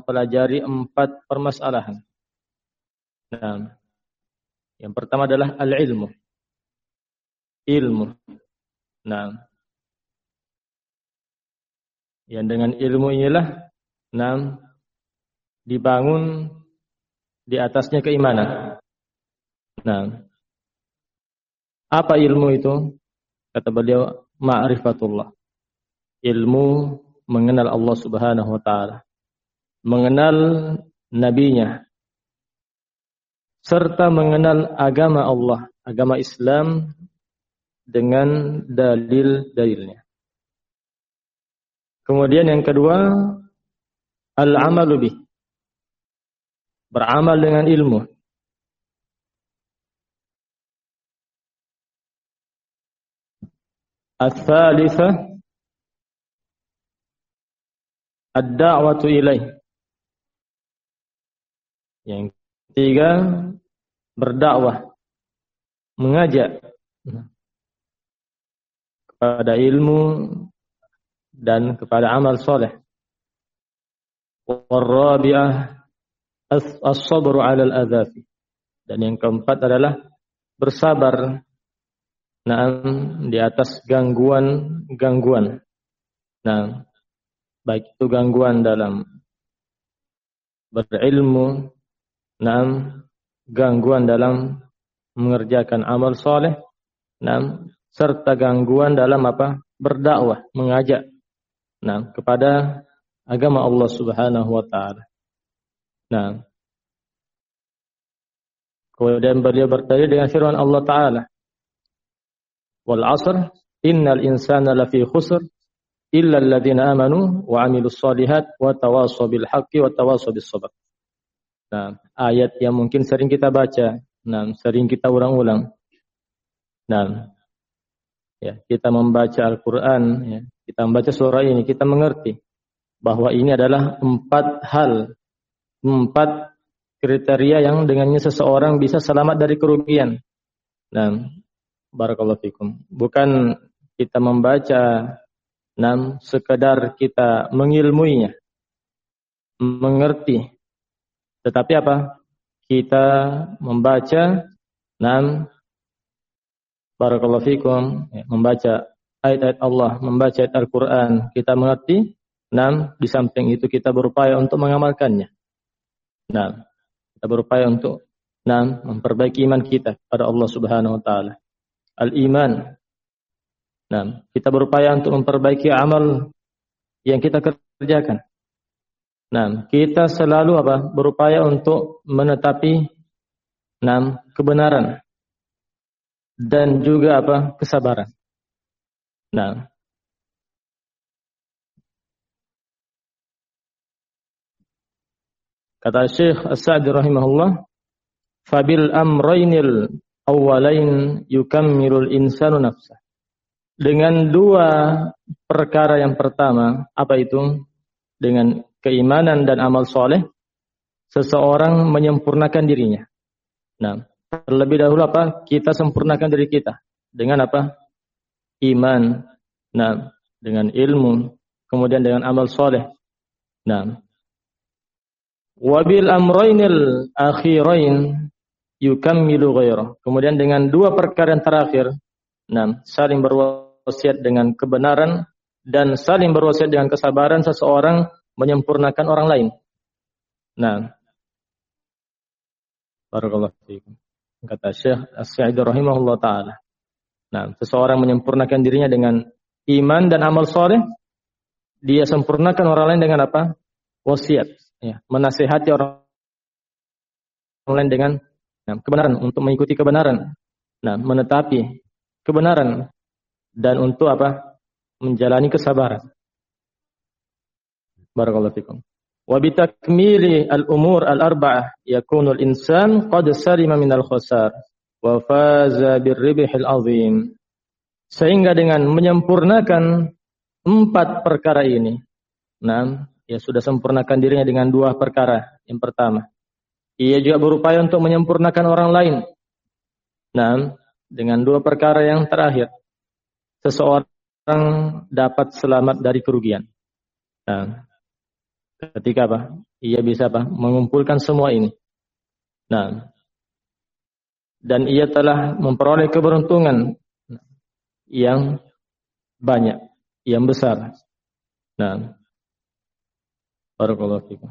mempelajari 4 permasalahan. Nah, yang pertama adalah al-ilmu. Ilmu. Nah, yang dengan ilmu inilah dibangun di atasnya keimanan. Nah, apa ilmu itu? Kata beliau, ma'rifatullah. Ilmu mengenal Allah Subhanahu wa taala, mengenal nabinya, serta mengenal agama Allah, agama Islam dengan dalil-dalilnya. Kemudian yang kedua, al-amalu bih. Beramal dengan ilmu. Ats-tsalitsah ad-da'watu ilaih. Yang ketiga, berdakwah, mengajak kepada ilmu dan kepada amal soleh. Warabi'ah as-sabru 'alal adzafi. Dan yang keempat adalah bersabar di atas gangguan-gangguan. Nah, baik itu gangguan dalam berilmu, gangguan dalam mengerjakan amal soleh, serta gangguan dalam berdakwah, mengajak kepada agama Allah Subhanahu wa taala. Nah, kemudian beliau bertanya dengan firman Allah Taala, wal 'asr innal insana lafi khusr illa alladziina amanu wa 'amilus shalihat wa tawashaw bil haqqi wa tawashaw bis sabr. Nah, ayat yang mungkin sering kita baca, sering kita ulang-ulang. Nah, ya, kita membaca Al-Qur'an, ya, kita membaca surah ini, kita mengerti bahwa ini adalah 4 hal, 4 kriteria yang dengannya seseorang bisa selamat dari kerugian. Nah, barakallahu fikum. Bukan kita membaca sekedar kita mengilmuinya, mengerti. Tetapi kita membaca barakallahu fikum, ya, membaca ayat-ayat Allah, membaca ayat Al-Qur'an, kita mengerti. Di samping itu kita berupaya untuk mengamalkannya. Kita berupaya untuk memperbaiki iman kita pada Allah Subhanahu wa taala. Al-iman. Kita berupaya untuk memperbaiki amal yang kita kerjakan. Kita selalu berupaya untuk menetapi kebenaran dan juga kesabaran. Kata Syekh As-Sa'di rahimahullah, fabil amraynil awwalain yukammilul insanu nafsah. Dengan 2 perkara yang pertama, apa itu? Dengan keimanan dan amal soleh, seseorang menyempurnakan dirinya. Terlebih dahulu kita sempurnakan diri kita dengan iman, dengan ilmu, kemudian dengan amal soleh. Wabil amraynil akhirain yukammilu ghairah. Kemudian dengan 2 perkara yang terakhir, saling berwasiat dengan kebenaran dan saling berwasiat dengan kesabaran, seseorang menyempurnakan orang lain. Barakallahu fiikum. Kata Syekh As-Sa'di rahimahullah taala. Seseorang menyempurnakan dirinya dengan iman dan amal soleh, dia sempurnakan orang lain dengan wasiat. Ya, menasihati orang lain dengan kebenaran, untuk mengikuti kebenaran, menetapi kebenaran, dan untuk menjalani kesabaran. Barakallahu fikum. Wa bi takmili al-umur al-arba'ah yakunu al-insan qad salima minal khasar wa faza birribhil azim. Sehingga dengan menyempurnakan 4 perkara ini, ia sudah sempurnakan dirinya dengan 2 perkara. Yang pertama, ia juga berupaya untuk menyempurnakan orang lain. Dengan 2 perkara yang terakhir, seseorang dapat selamat dari kerugian. Ketika apa? Ia bisa apa? Mengumpulkan semua ini. Nah, dan ia telah memperoleh keberuntungan yang banyak, yang besar. Nah, barakallahu fikum.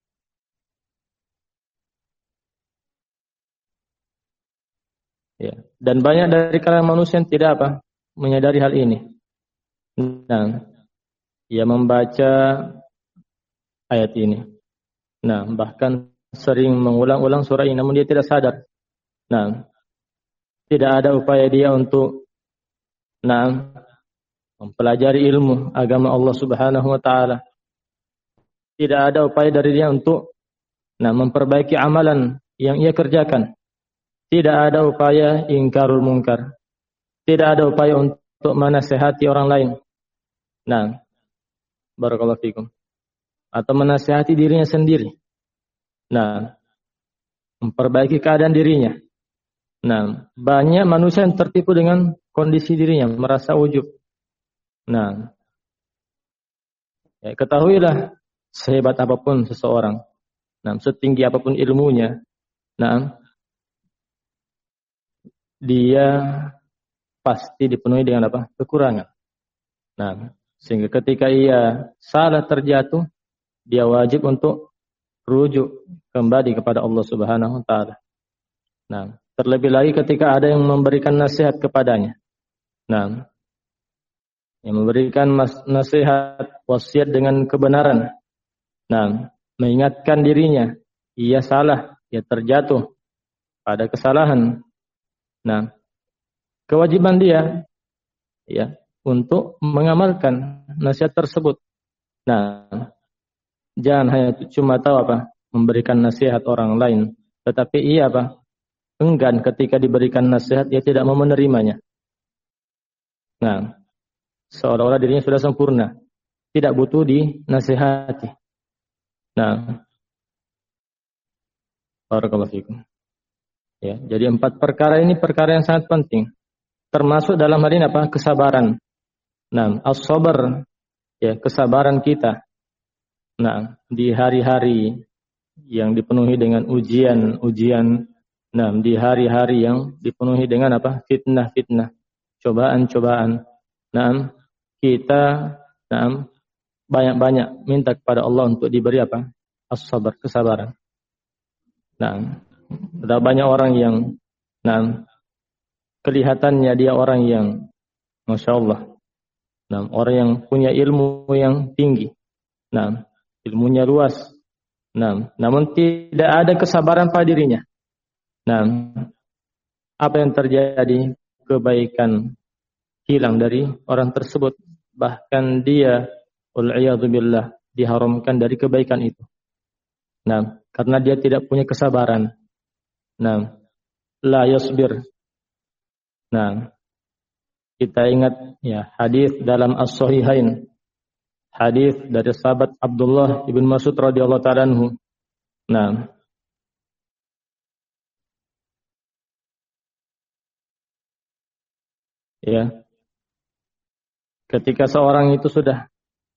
Ya. Dan banyak dari kalangan manusia yang tidak apa? Menyadari hal ini. Nah, ia membaca ayat ini. Nah, bahkan sering mengulang-ulang surah ini namun dia tidak sadar. Nah, tidak ada upaya dia untuk mempelajari ilmu agama Allah Subhanahu wa taala. Tidak ada upaya dari dia untuk memperbaiki amalan yang ia kerjakan. Tidak ada upaya ingkarul munkar. Tidak ada upaya untuk menasihati orang lain. Nah, barakallahu fikum. Atau menasihati dirinya sendiri. Nah, memperbaiki keadaan dirinya. Nah, banyak manusia yang tertipu dengan kondisi dirinya, merasa ujub. Nah, ya, ketahuilah sehebat apapun seseorang, setinggi apapun ilmunya, dia pasti dipenuhi dengan apa? Kekurangan. Nah, sehingga ketika ia salah terjatuh, dia wajib untuk rujuk kembali kepada Allah Subhanahu wa taala. Nah, terlebih lagi ketika ada yang memberikan nasihat kepadanya. Nah, yang memberikan nasihat wasiat dengan kebenaran. Nah, mengingatkan dirinya, ia salah, ia terjatuh pada kesalahan. Nah, kewajiban dia ya untuk mengamalkan nasihat tersebut. Nah, jangan hanya cuma tahu apa memberikan nasihat orang lain, tetapi ia apa enggan ketika diberikan nasihat dia tidak mau menerimanya. Nah, seolah-olah dirinya sudah sempurna, tidak butuh dinasihati. Nah, barakallahu fikum. Ya, jadi 4 perkara ini perkara yang sangat penting. Termasuk dalam hal ini apa? Kesabaran. Nah, as-sabar, ya, kesabaran kita. Nah, di hari-hari yang dipenuhi dengan ujian-ujian, di hari-hari yang dipenuhi dengan apa? Fitnah-fitnah, cobaan-cobaan. Nah, kita banyak-banyak minta kepada Allah untuk diberi apa? As-sabar, kesabaran. Nah, ada banyak orang yang kelihatannya dia orang yang Masya Allah, orang yang punya ilmu yang tinggi, ilmunya luas, namun tidak ada kesabaran pada dirinya. Apa yang terjadi? Kebaikan hilang dari orang tersebut, bahkan dia wal'iyadzubillah diharamkan dari kebaikan itu. Karena dia tidak punya kesabaran. La yasbir. Kita ingat ya hadis dalam As-Sahihain. Hadis dari sahabat Abdullah ibn Mas'ud radhiyallahu ta'ala anhu. Ya. Ketika seorang itu sudah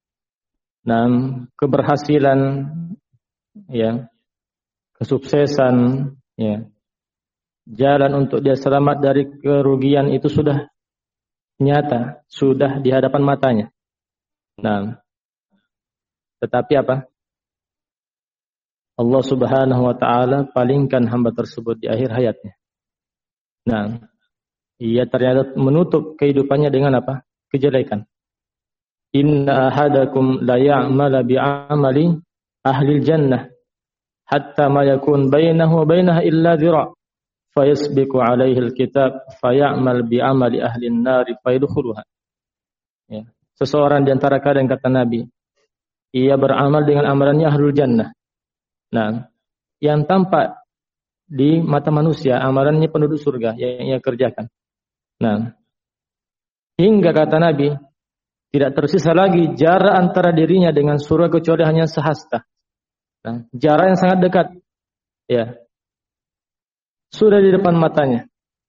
keberhasilan, ya, kesuksesan, ya, jalan untuk dia selamat dari kerugian itu sudah nyata, sudah di hadapan matanya. Tetapi apa? Allah Subhanahu wa taala palingkan hamba tersebut di akhir hayatnya. Ia ternyata menutup kehidupannya dengan apa? Kejelekan. Inna ahadakum la ya'mala bi'amali ahli jannah hatta ma yakun bainahu wa bainaha illa dhira' fayasbiqu alaihi alkitab faya'mal bi'amali ahli an-nari fayadkhuluha. Ya. Seseorang di antara kalian, kata Nabi, ia beramal dengan amalannya ahlul jannah. Yang tampak di mata manusia amalannya penduduk surga yang ia kerjakan. Hingga kata Nabi, tidak tersisa lagi jarak antara dirinya dengan surga kecuali hanya sehasta. Jarak yang sangat dekat. Ya. Sudah di depan matanya.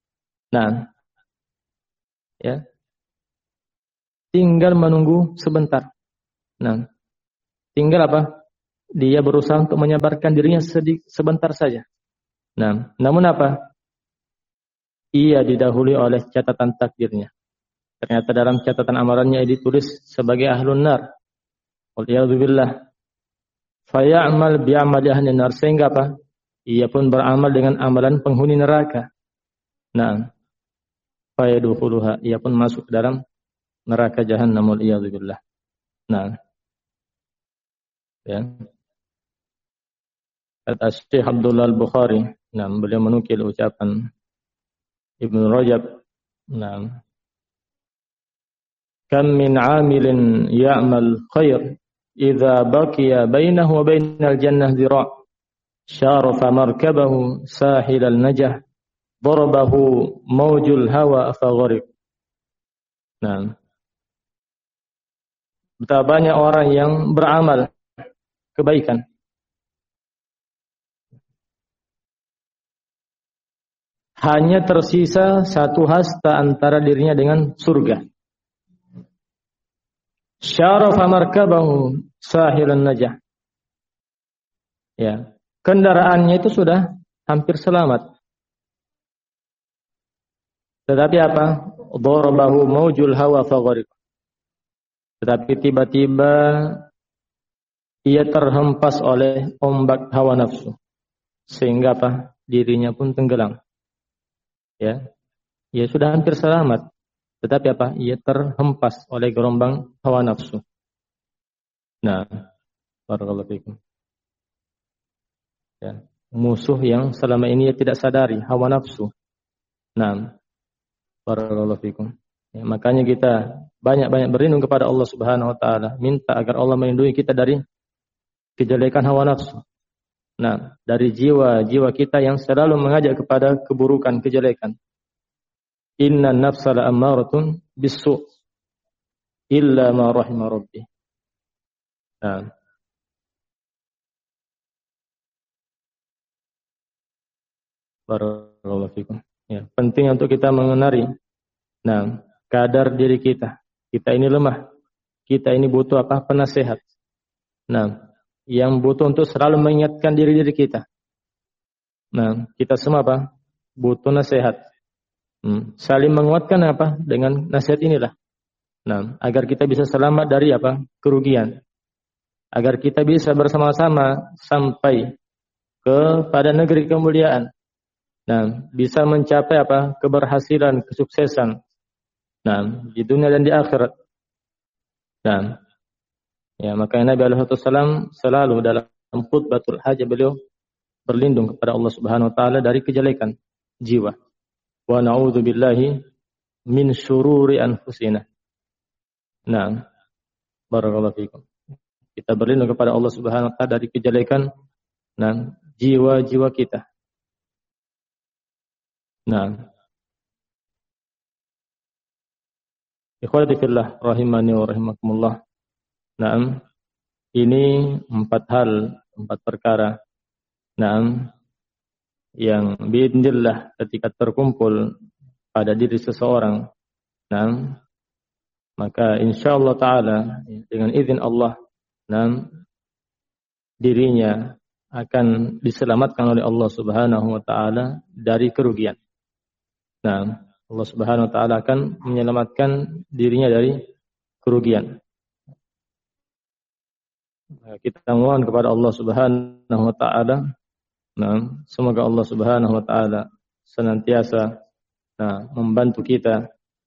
Ya. Tinggal menunggu sebentar. Tinggal apa? dia berusaha untuk menyabarkan dirinya sebentar saja. Nah, namun apa? Ia didahului oleh catatan takdirnya. Ternyata dalam catatan amalannya ditulis sebagai ahlun nar. Waliyadzubillah. Faya'mal bi'amali ahli nar. Sehingga apa? Ia pun beramal dengan amalan penghuni neraka. Nah, fayadkhuluha. Ia pun masuk ke dalam neraka jahannam. Waliyadzubillah. Nah, ya. Kata Syekh Abdullah Al-Bukhari, nah, beliau menukil ucapan Ibnu Rajab, nah, kam min 'amilin ya'mal khair idza baqiya bainahu wa bainal jannah zira' syarafa markabahu sahilal najah darabahu mawjul hawa fagharib. Nah, betapa banyak orang yang beramal kebaikan, hanya tersisa satu hasta antara dirinya dengan surga. Syarafa markabahu sahilan najah. Ya, kendaraannya itu sudah hampir selamat. Tetapi apa? Darabahu maujul hawa fagharib. Tetapi tiba-tiba ia terhempas oleh ombak hawa nafsu. Sehingga apa? Dirinya pun tenggelam. Ya, ia sudah hampir selamat, tetapi apa? Ia terhempas oleh gelombang hawa nafsu. Nah, barakallahu fikum. Ya, musuh yang selama ini ia tidak sadari, hawa nafsu. Nah, barakallahu fikum. Ya, makanya kita banyak-banyak berlindung kepada Allah Subhanahu wa taala, minta agar Allah melindungi kita dari kejelekan hawa nafsu. Nah, dari jiwa-jiwa kita yang selalu mengajak kepada keburukan, kejelekan. Inna nafsa la'ammaratun bisu' illa ma rahima rabbi. Nah. Barakallahu fikum. Ya, penting untuk kita mengenali kadar diri kita. Kita ini lemah. Kita ini butuh apa? Penasehat. Nah, yang butuh untuk selalu mengingatkan diri kita. Nah, kita semua apa? Butuh nasihat. Saling menguatkan apa? Dengan nasihat inilah. Nah, agar kita bisa selamat dari apa? Kerugian. Agar kita bisa bersama-sama sampai kepada negeri kemuliaan. Nah, bisa mencapai apa? Keberhasilan, kesuksesan. Nah, di dunia dan di akhirat. Nah, ya, makanya Nabi alaihi wasallam selalu dalam khutbatul hajah beliau berlindung kepada Allah Subhanahu wa taala dari kejelekan jiwa. Wa na'udzu billahi min syururi anfusina. Nah, barakallahu fikum. Kita berlindung kepada Allah Subhanahu wa taala dari kejelekan jiwa-jiwa kita. Nah, ikhwati fillah rahimani wa rahimakumullah. Nah, ini 4 perkara. Nah, yang biidznillah ketika terkumpul pada diri seseorang. Nah, maka insyaallah taala dengan izin Allah, dirinya akan diselamatkan oleh Allah Subhanahu wa taala dari kerugian. Nah, Allah Subhanahu wa taala akan menyelamatkan dirinya dari kerugian. Kita mohon kepada Allah Subhanahu wa taala, semoga Allah Subhanahu wa taala senantiasa membantu kita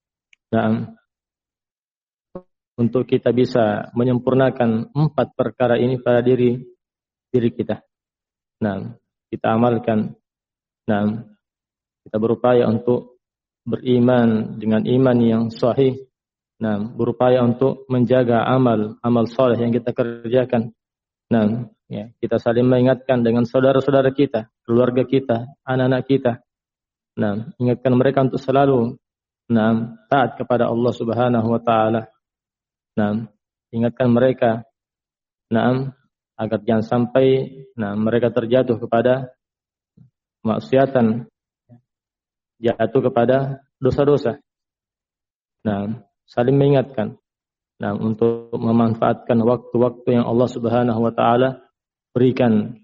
untuk kita bisa menyempurnakan 4 perkara ini pada diri kita. Kita amalkan. Kita berupaya untuk beriman dengan iman yang sahih. Berupaya untuk menjaga amal saleh yang kita kerjakan. Kita saling mengingatkan dengan saudara-saudara kita, keluarga kita, anak-anak kita. Ingatkan mereka untuk selalu taat kepada Allah Subhanahu wa taala. Ingatkan mereka agar jangan sampai mereka terjatuh kepada maksiatan, jatuh kepada dosa-dosa. Saling mengingatkan untuk memanfaatkan waktu-waktu yang Allah Subhanahu wa taala berikan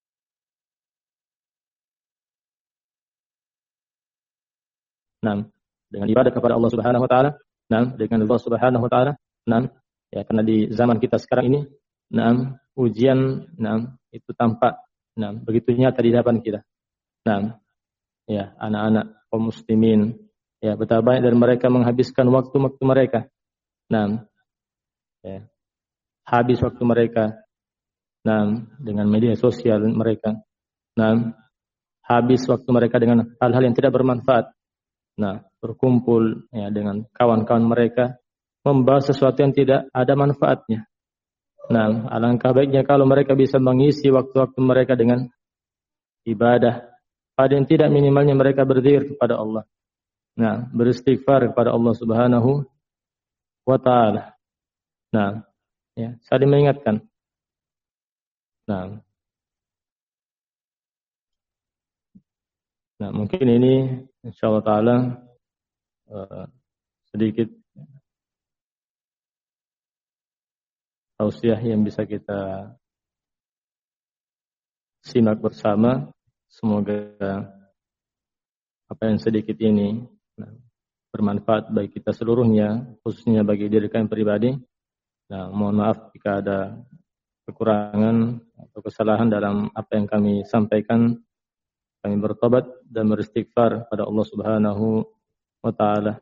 dengan ibadah kepada Allah Subhanahu wa taala, dengan Allah Subhanahu wa taala, ya karena di zaman kita sekarang ini, ujian, itu tampak, begitu nyata di hadapan kita. Ya, anak-anak kaum muslimin, ya betapa banyak dari mereka menghabiskan waktu-waktu mereka, ya, habis waktu mereka, dengan media sosial mereka, habis waktu mereka dengan hal-hal yang tidak bermanfaat. Berkumpul ya dengan kawan-kawan mereka membahas sesuatu yang tidak ada manfaatnya. Alangkah baiknya kalau mereka bisa mengisi waktu-waktu mereka dengan ibadah, pada yang tidak minimalnya mereka berzikir kepada Allah. Beristighfar kepada Allah Subhanahu wa taala. Ya, saya mengingatkan. Mungkin ini insyaallah taala sedikit tausiah yang bisa kita simak bersama. Semoga apa yang sedikit ini bermanfaat bagi kita seluruhnya, khususnya bagi diri kami pribadi. Mohon maaf jika ada kekurangan atau kesalahan dalam apa yang kami sampaikan. Kami bertobat dan beristighfar pada Allah Subhanahu wa taala.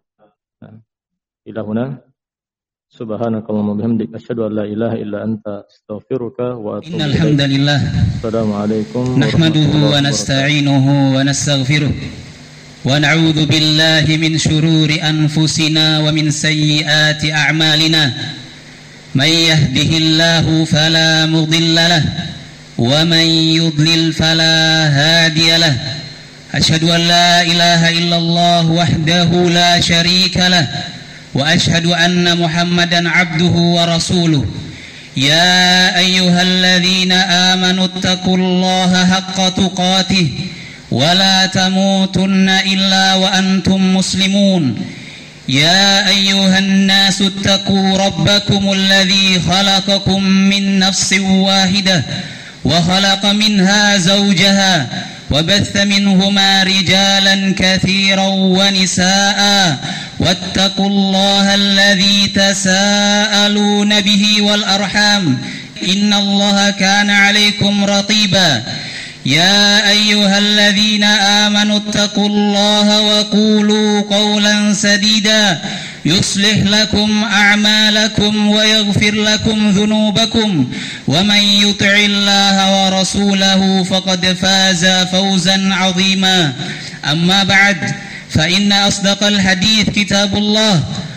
Ilahuna subhanakallahumma bihamdika asyhadu an la ilaha illa anta astaghfiruka wa atubu ilaik. Innal hamdalillah. Assalamualaikum nahmaduhu wa nasta'inuhu wa nastaghfiruh. Wa na'udzu billahi min shururi anfusina wa min sayyiati a'malina. May yahdihillahu fala mudilla lahu ومن يضلل فلا هادي له أشهد أن لا إله إلا الله وحده لا شريك له وأشهد أن محمدا عبده ورسوله يا أيها الذين آمنوا اتقوا الله حق تقاته ولا تموتن إلا وأنتم مسلمون يا أيها الناس اتقوا ربكم الذي خلقكم من نفس واحدة وخلق منها زوجها وبث منهما رجالا كثيرا ونساء واتقوا الله الذي تساءلون به والأرحام إن الله كان عليكم رقيبا يا أيها الذين آمنوا اتقوا الله وقولوا قولا سديدا يصلح لكم أعمالكم ويغفر لكم ذنوبكم ومن يطع الله ورسوله فقد فاز فوزا عظيما أما بعد فإن أصدق الحديث كتاب الله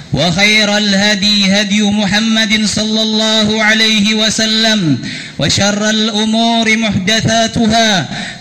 وخير الهدي هدي محمد صلى الله عليه وسلم وشر الأمور محدثاتها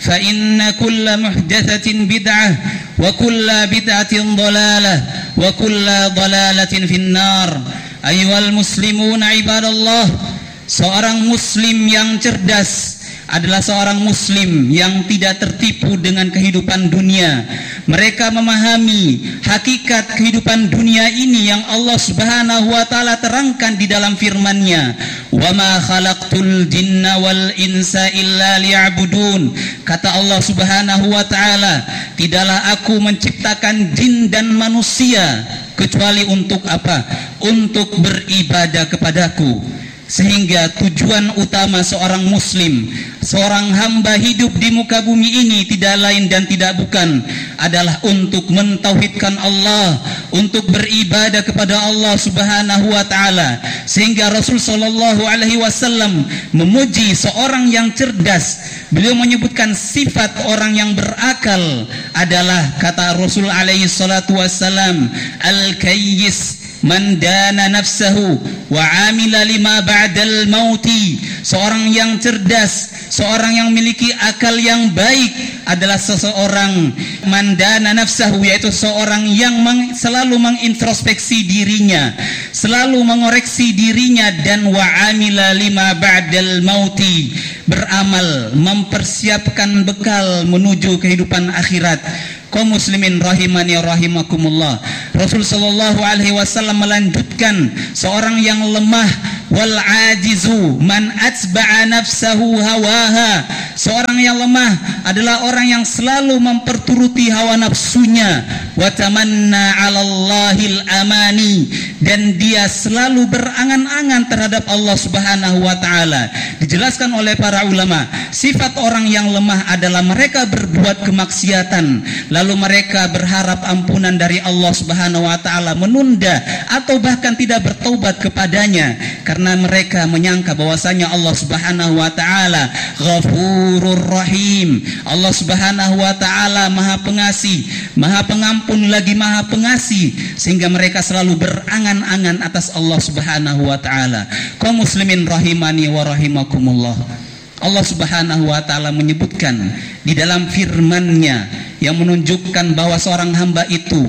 فإن كل محدثة بدعة وكل بدعة ضلالة وكل ضلالة في النار. أيها المسلمون عباد الله, seorang muslim yang cerdas adalah seorang muslim yang tidak tertipu dengan kehidupan dunia. Mereka memahami hakikat kehidupan dunia ini yang Allah Subhanahu wa taala terangkan di dalam firman-Nya, "Wa ma khalaqtul jinna wal insa illa liya'budun." Kata Allah Subhanahu wa taala, tidaklah aku menciptakan jin dan manusia kecuali untuk apa? Untuk beribadah kepadaku. Sehingga tujuan utama seorang muslim, seorang hamba hidup di muka bumi ini tidak lain dan tidak bukan adalah untuk mentauhidkan Allah, untuk beribadah kepada Allah Subhanahu wa taala. Sehingga Rasul sallallahu alaihi wasallam memuji seorang yang cerdas. Beliau menyebutkan sifat orang yang berakal adalah, kata Rasul alaihi salatu wasallam, al-kayyis man dana nafsahu wa amila lima ba'dal mauti. Seorang yang cerdas, seorang yang memiliki akal yang baik adalah seseorang man dana nafsahu, yaitu seorang yang selalu mengintrospeksi dirinya, selalu mengoreksi dirinya, dan wa amila lima ba'dal mauti, beramal mempersiapkan bekal menuju kehidupan akhirat. Kaum muslimin rahimani rahimakumullah, Rasul sallallahu alaihi wasallam melanjutkan, seorang yang lemah wal ajizu man atba'a nafsahu hawaha. Seorang yang lemah adalah orang yang selalu memperturuti hawa nafsunya. Wa tamanna 'alallahil amani, dan dia selalu berangan-angan terhadap Allah Subhanahu wa taala. Dijelaskan oleh para ulama, sifat orang yang lemah adalah mereka berbuat kemaksiatan, lalu mereka berharap ampunan dari Allah Subhanahu wa taala, menunda atau bahkan tidak bertaubat kepadanya karena mereka menyangka bahwasanya Allah Subhanahu wa taala Ghafurur Rahim. Allah Subhanahu wa taala Maha Pengasih, Maha Pengampun lagi Maha Pengasih, sehingga mereka selalu berangan-angan atas Allah Subhanahu wa taala. Kaum muslimin rahimani wa rahimakumullah. Allah Subhanahu wa taala menyebutkan di dalam firman-Nya yang menunjukkan bahwa seorang hamba itu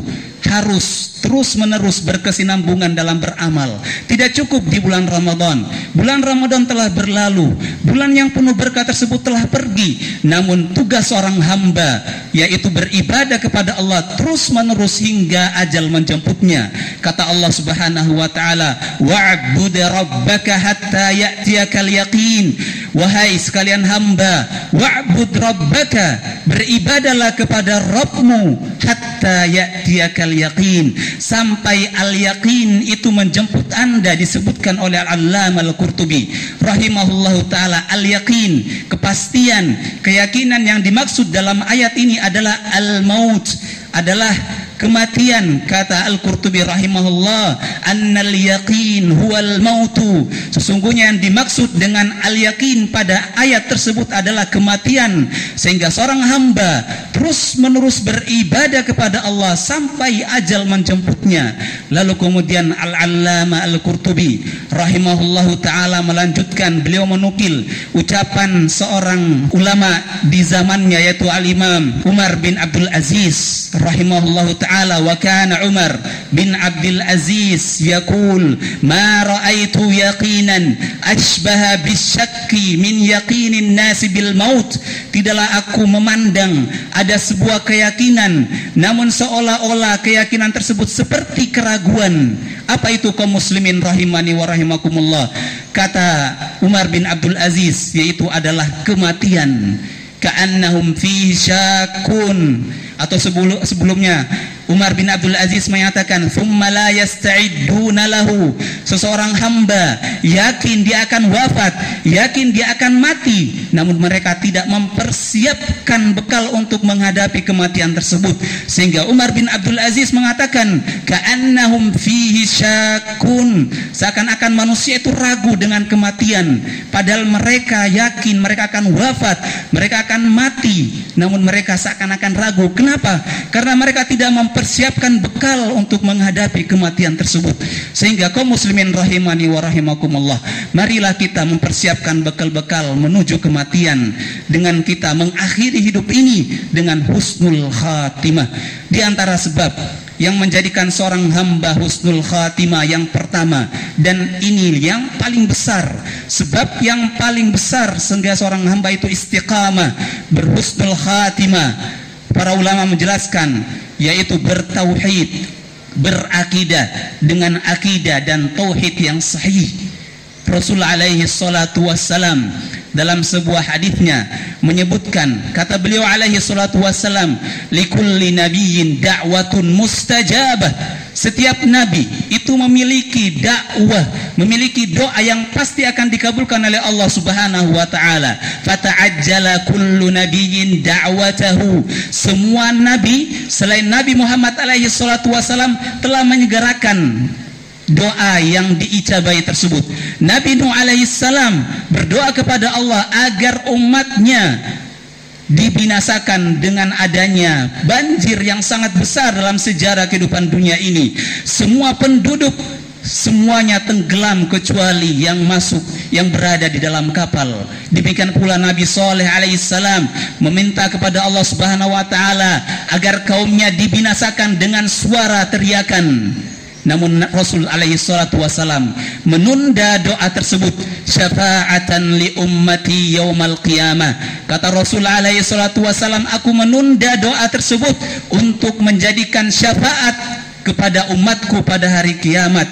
harus terus-menerus berkesinambungan dalam beramal. Tidak cukup di bulan Ramadan. Bulan Ramadan telah berlalu, bulan yang penuh berkah tersebut telah pergi. Namun tugas seorang hamba yaitu beribadah kepada Allah terus-menerus hingga ajal menjemputnya. Kata Allah Subhanahu wa taala, "Wa'bud rabbaka hatta ya'tiyakal yaqin." Wahai sekalian hamba, wa'bud rabbaka, beribadahlah kepada Rabbmu hatta ya'tiyakal yaqin, sampai al-yaqin itu menjemput Anda. Disebutkan oleh Al-Allamah Al-Qurtubi rahimahullahu taala, al-yaqin, kepastian, keyakinan yang dimaksud dalam ayat ini adalah al-maut, adalah kematian. Kata Al-Qurtubi rahimahullah, annal yaqin huwal mautu, sesungguhnya yang dimaksud dengan al-yaqin pada ayat tersebut adalah kematian, sehingga seorang hamba terus menerus beribadah kepada Allah sampai ajal menjemputnya. Lalu kemudian Al-Allamah Al-Qurtubi rahimahullahu taala melanjutkan, beliau menukil ucapan seorang ulama di zamannya yaitu Al-Imam Umar bin Abdul Aziz rahimahullahu ta'ala, wa kana Umar bin Abdul Aziz yaqul ma ra'aitu yaqinan ashbaha bisyakki min yaqinin nasi bil maut. Tidaklah aku memandang ada sebuah keyakinan namun seolah-olah keyakinan tersebut seperti keraguan. Apa itu kaum muslimin rahimani wa rahimakumullah? Kata Umar bin Abdul Aziz, yaitu adalah kematian. Ka'annahum fihi syakun, atau sebelumnya Umar bin Abdul Aziz menyatakan, "Tsumma la yasta'idduna lahu." Seseorang hamba yakin dia akan wafat, yakin dia akan mati, namun mereka tidak mempersiapkan bekal untuk menghadapi kematian tersebut. Sehingga Umar bin Abdul Aziz mengatakan, "Ka'annahum fihi syakun." Seakan-akan manusia itu ragu dengan kematian, padahal mereka yakin mereka akan wafat, mereka akan mati, namun mereka seakan-akan ragu. Kenapa? Karena mereka tidak mempersiapkan bekal untuk menghadapi kematian tersebut. Sehingga kaum muslimin rahimani wa rahimakumullah, marilah kita mempersiapkan bekal-bekal menuju kematian dengan kita mengakhiri hidup ini dengan husnul khatimah. Di antara sebab yang menjadikan seorang hamba husnul khatimah yang pertama, dan ini yang paling besar, sebab yang paling besar sehingga seorang hamba itu istiqamah, berhusnul khatimah, para ulama menjelaskan, yaitu bertauhid, berakidah dengan akidah dan tauhid yang sahih. Rasul alaihi salatu wassalam dalam sebuah hadisnya menyebutkan, kata beliau alaihi salatu wassalam, likulli nabiyyin da'watun mustajabah. Setiap nabi itu memiliki dakwah, memiliki doa yang pasti akan dikabulkan oleh Allah Subhanahu wa taala. Fata'ajjala kullu nabiyyin da'watahu. Semua nabi selain Nabi Muhammad alaihi salatu wasalam telah menyegerakan doa yang diijabahi tersebut. Nabi Nuh alaihi salam berdoa kepada Allah agar umatnya dibinasakan dengan adanya banjir yang sangat besar dalam sejarah kehidupan dunia ini. Semua penduduk semuanya tenggelam kecuali yang masuk, yang berada di dalam kapal. Demikian pula Nabi Saleh alaihissalam meminta kepada Allah Subhanahu wa taala agar kaumnya dibinasakan dengan suara teriakan. Namun Rasul alaihi salatu wasalam menunda doa tersebut, syafa'atan li ummati yaumal qiyamah. Kata Rasul alaihi salatu wasalam, aku menunda doa tersebut untuk menjadikan syafaat kepada umatku pada hari kiamat.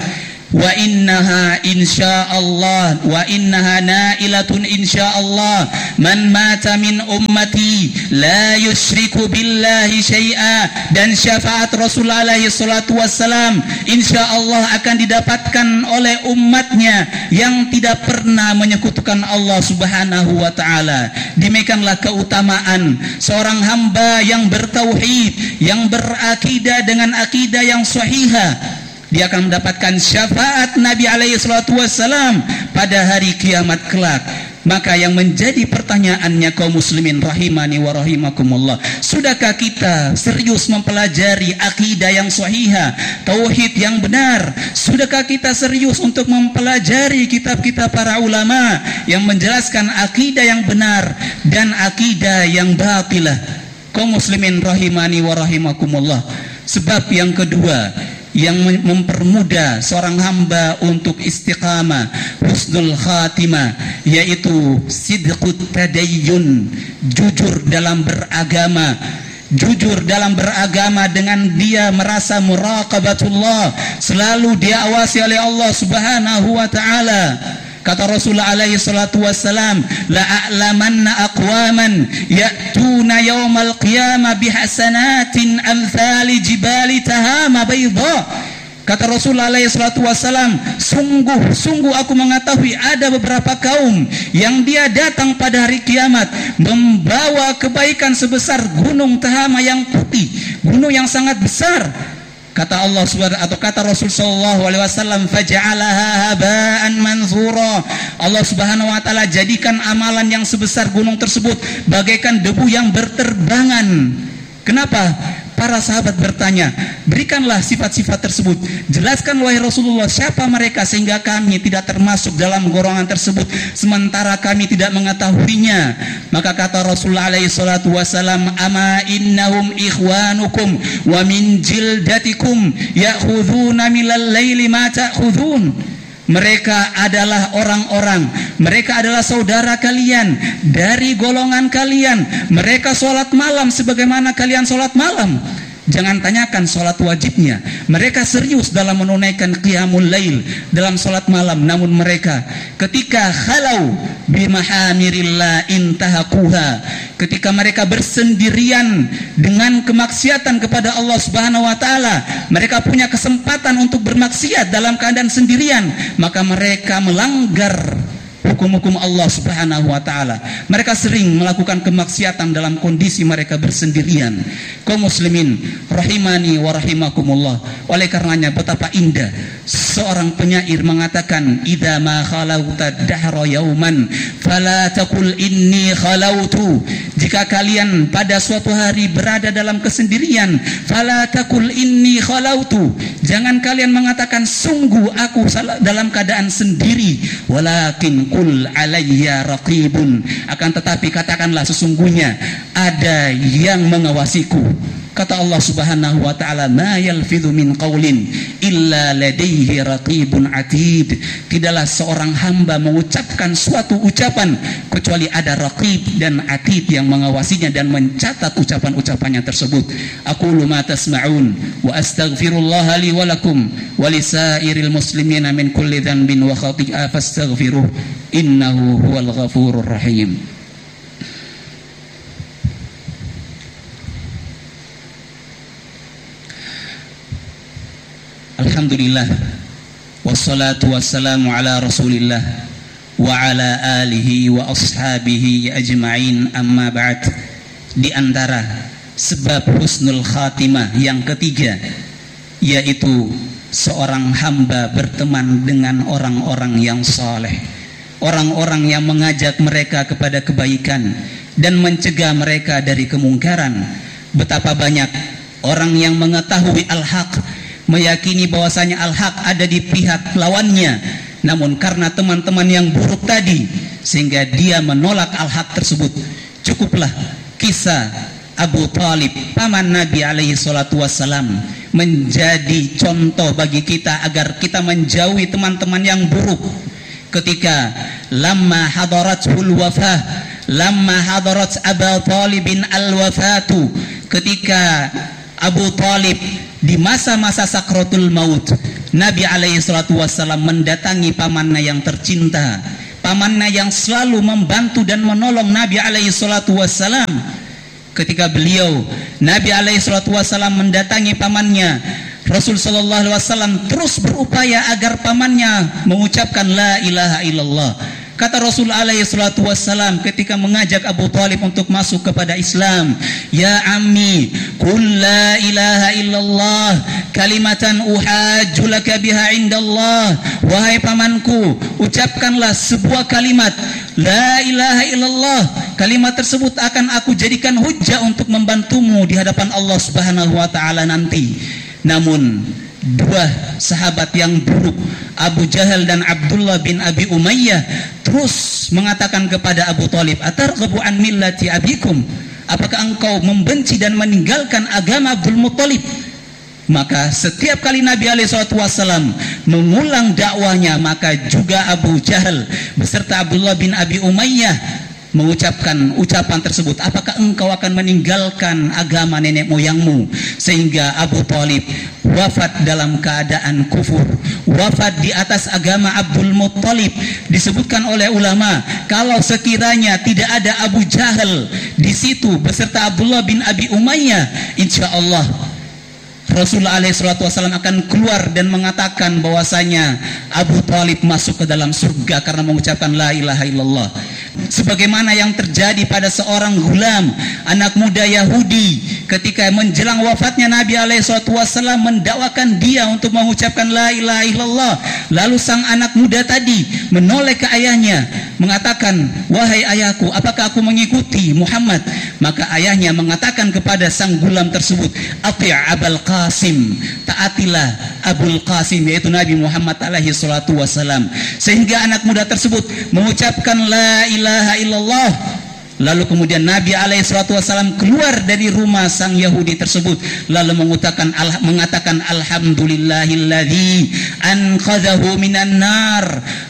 wa innaha insyaallah wa innaha nailatun insyaallah man mata min ummati la yusyriku billahi syai'a, dan syafaat Rasulullah alaihi salatu wassalam insyaallah akan didapatkan oleh umatnya yang tidak pernah menyekutukan Allah subhanahu wa ta'ala. Demikianlah keutamaan seorang hamba yang bertauhid, yang berakidah dengan akidah yang sahihah. Dia akan mendapatkan syafaat Nabi alaihi salatu wassalam pada hari kiamat kelak. Maka yang menjadi pertanyaannya kaum muslimin rahimani wa rahimakumullah, sudahkah kita serius mempelajari akidah yang sahihah, tauhid yang benar? Sudahkah kita serius untuk mempelajari kitab-kitab para ulama yang menjelaskan akidah yang benar dan akidah yang batilah? Kaum muslimin rahimani wa rahimakumullah. Sebab yang kedua yang mempermudah seorang hamba untuk istiqamah, husnul khatimah, yaitu sidqut tadayyun, jujur dalam beragama. Jujur dalam beragama dengan dia merasa muraqabatullah, selalu diawasi oleh Allah subhanahu wa ta'ala. Kata Rasulullah alaihi salatu wassalam, la a'lamanna aqwaman ya'tuna yawmal qiyamah bihasanatin amthali jibali tahama bayda. Kata Rasulullah alaihi salatu wassalam, sungguh aku mengetahui ada beberapa kaum yang dia datang pada hari kiamat membawa kebaikan sebesar gunung Tahama yang putih, gunung yang sangat besar. Kata Allah Subhanahu atau kata Rasul sallallahu alaihi wasallam, faja'alaha haba'an manthura. Allah Subhanahu wa taala jadikan amalan yang sebesar gunung tersebut bagaikan debu yang berterbangan. Kenapa? Para sahabat bertanya, berikanlah sifat-sifat tersebut. Jelaskan wahai Rasulullah, siapa mereka sehingga kami tidak termasuk dalam golongan tersebut sementara kami tidak mengetahuinya. Maka kata Rasulullah alaihi salatu wasalam, ama innahum ikhwanukum wa min jildatikum ya'khudhuna minal laili ma ta'khudhun. Mereka adalah orang-orang, mereka adalah saudara kalian dari golongan kalian. Mereka sholat malam sebagaimana kalian sholat malam. Jangan tanyakan sholat wajibnya. Mereka serius dalam menunaikan qiyamul lail, dalam sholat malam. Namun mereka ketika khalau bimahamirillah intahakuha, ketika mereka bersendirian dengan kemaksiatan kepada Allah Subhanahu wa taala, mereka punya kesempatan untuk bermaksiat dalam keadaan sendirian, maka mereka melanggar hukum-hukum Allah Subhanahu wa taala. Mereka sering melakukan kemaksiatan dalam kondisi mereka bersendirian. Kaum muslimin rahimani wa rahimakumullah. Oleh karenanya betapa indah seorang penyair mengatakan, idza ma khalauta dahra yauman fala taqul inni khalautu. Jika kalian pada suatu hari berada dalam kesendirian, fala taqul inni khalautu. Jangan kalian mengatakan sungguh aku dalam keadaan sendiri, walakin qul alayya raqibun. Akan tetapi katakanlah sesungguhnya ada yang mengawasiku. Kata Allah Subhanahu wa taala, ma yalfidhu min qaulin illa ladaihi raqibun atid. Tidaklah seorang hamba mengucapkan suatu ucapan kecuali ada raqib dan atid yang mengawasinya dan mencatat ucapan-ucapannya tersebut. Aqulu ma tasma'un wa astaghfirullah li wa lakum wa lisairil muslimina min kulli dhanbin wa khati'ah fastaghfiruh innahu huwal ghafurur rahim. Alhamdulillah wassalatu wassalamu ala rasulillah wa ala alihi wa ashabihi ajma'in, amma ba'd. Di antara sebab husnul khatimah yang ketiga, yaitu seorang hamba berteman dengan orang-orang yang saleh, orang-orang yang mengajak mereka kepada kebaikan dan mencegah mereka dari kemungkaran. Betapa banyak orang yang mengetahui al-haq, meyakini bahwasanya al-haq ada di pihak lawannya, namun karena teman-teman yang buruk tadi sehingga dia menolak al-haq tersebut. Cukuplah kisah Abu Talib, paman Nabi alaihi salatu wassalam, menjadi contoh bagi kita agar kita menjauhi teman-teman yang buruk. Ketika lamma hadaratul wafah, lamma hadarat Abu Talibin al-wafatu, ketika Abu Thalib di masa-masa sakratul maut, Nabi alaihi salatu wassalam mendatangi pamannya yang tercinta, pamannya yang selalu membantu dan menolong Nabi alaihi salatu wassalam. Ketika beliau Nabi alaihi salatu wassalam mendatangi pamannya, Rasul sallallahu alaihi wasallam terus berupaya agar pamannya mengucapkan la ilaha illallah. Kata Rasul alaihi salatu wassalam ketika mengajak Abu Thalib untuk masuk kepada Islam, "Ya ammi, qul la ilaha illallah kalimatan uhajju laka biha indallah." Wahai pamanku, ucapkanlah sebuah kalimat la ilaha illallah. Kalimat tersebut akan aku jadikan hujjah untuk membantumu di hadapan Allah Subhanahu wa taala nanti. Namun dua sahabat yang buruk, Abu Jahal dan Abdullah bin Abi Umayyah, terus mengatakan kepada Abu Thalib, "Atarghabu an millati abikum?" Apakah engkau membenci dan meninggalkan agama Abdul Muttalib? Maka setiap kali Nabi SAW mengulang dakwahnya, maka juga Abu Jahal beserta Abdullah bin Abi Umayyah mengucapkan ucapan tersebut, "Apakah engkau akan meninggalkan agama nenek moyangmu?" Sehingga Abu Thalib wafat dalam keadaan kufur, wafat di atas agama Abdul Muttalib. Disebutkan oleh ulama, kalau sekiranya tidak ada Abu Jahal di situ beserta Abdullah bin Abi Umayyah, insya Allah Rasulullah SAW akan keluar dan mengatakan bahwasanya Abu Thalib masuk ke dalam surga karena mengucapkan la ilaha illallah. Sebagaimana yang terjadi pada seorang gulam, anak muda Yahudi, ketika menjelang wafatnya Nabi SAW mendakwakan dia untuk mengucapkan la ilaha illallah. Lalu sang anak muda tadi menoleh ke ayahnya mengatakan, "Wahai ayahku, apakah aku mengikuti Muhammad?" Maka ayahnya mengatakan kepada sang gulam tersebut, "Ati' Abul Qasim," taatilah Abul Qasim, yaitu Nabi Muhammad alaihi salatu wasalam. Sehingga anak muda tersebut mengucapkan la ilaha illallah. Lalu kemudian Nabi alaihi salatu wasalam keluar dari rumah sang Yahudi tersebut, lalu mengatakan alhamdulillahilladzi anqadhahu minan nar.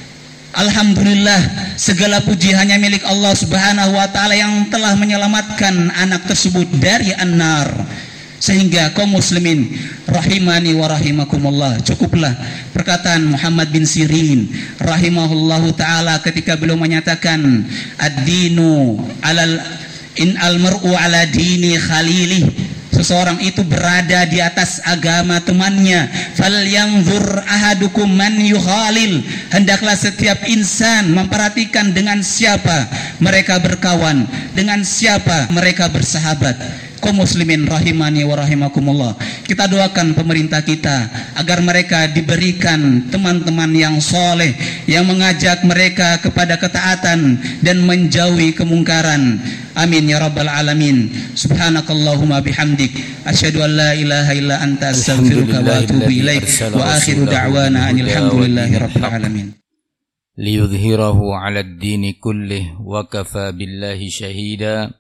Alhamdulillah, segala puji hanya milik Allah Subhanahu wa taala yang telah menyelamatkan anak tersebut dari an-nar. Sehingga kaum muslimin rahimani wa rahimakumullah, cukuplah perkataan Muhammad bin Sirin rahimahullahu taala ketika beliau menyatakan, ad-dinu alal in al-mar'u ala dini khalilih. Seseorang itu berada di atas agama temannya. Falyanzur ahadukum man yukhalil. Hendaklah setiap insan memperhatikan dengan siapa mereka berkawan, dengan siapa mereka bersahabat. Kaum muslimin rahimani wa rahimakumullah, kita doakan pemerintah kita agar mereka diberikan teman-teman yang soleh, yang mengajak mereka kepada ketaatan dan menjauhi kemungkaran. Amin ya rabbal alamin. Subhanakallahumma bihamdik, asyhadu an la ilaha illa anta, astaghfiruka wa atubu ilaik. Wa akhiru da'wana anil hamdulillahi rabbil alamin. Liyudhhirahu 'ala ad-dini kullih wa kafa billahi shahida.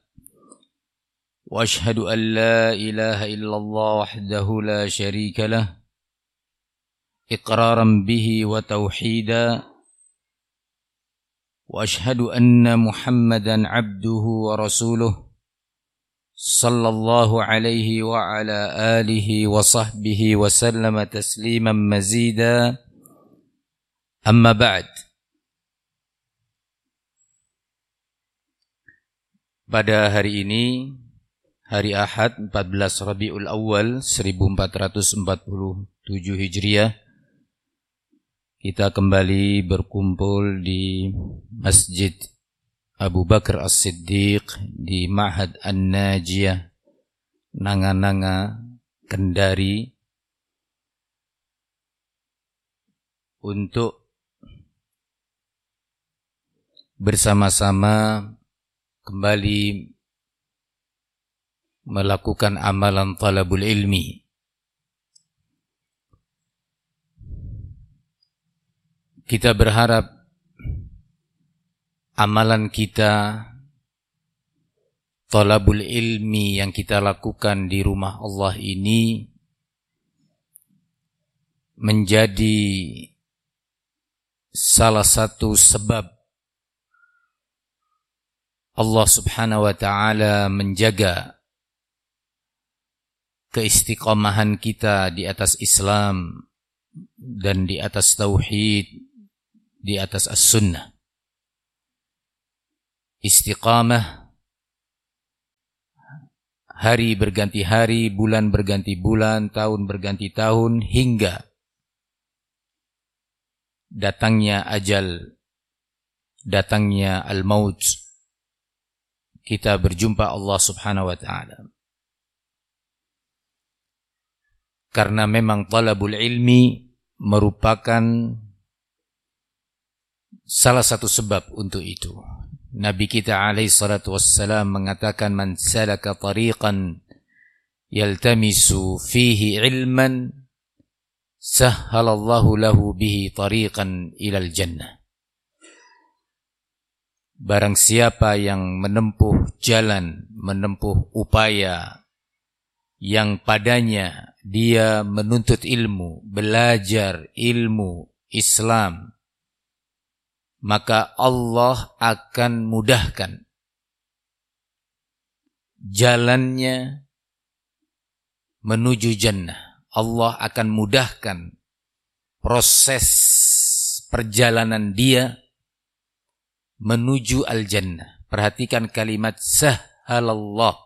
وأشهد أن لا إله إلا الله وحده لا شريك له إقرارا به وتوحيدا وأشهد أن محمدا عبده ورسوله صلى الله عليه وعلى آله وصحبه وسلم تسليما مزيدا أما بعد. Pada hari ini, hari Ahad 14 Rabiul Awal 1447 Hijriah, kita kembali berkumpul di Masjid Abu Bakar As-Siddiq di Ma'had An-Najiyah, Nanga-Nanga, Kendari, untuk bersama-sama kembali melakukan amalan talabul ilmi. Kita berharap amalan kita, talabul ilmi yang kita lakukan di rumah Allah ini menjadi salah satu sebab Allah Subhanahu wa ta'ala menjaga keistiqomahan kita di atas Islam dan di atas tauhid, di atas as-sunnah. Istiqamah, hari berganti hari, bulan berganti bulan, tahun berganti tahun, hingga datangnya ajal, datangnya al-maut, kita berjumpa Allah Subhanahu wa ta'ala. Karena memang talabul ilmi merupakan salah satu sebab untuk itu. Nabi kita alaihi salatu wassalam mengatakan, man salaka tariqan yaltamisu fihi ilman sahhalallahu lahu bihi tariqan ilal jannah. Barang siapa yang menempuh jalan, menempuh upaya yang padanya dia menuntut ilmu, belajar ilmu Islam, maka Allah akan mudahkan jalannya menuju jannah. Allah akan mudahkan proses perjalanan dia menuju al-jannah. Perhatikan kalimat sahhalallah.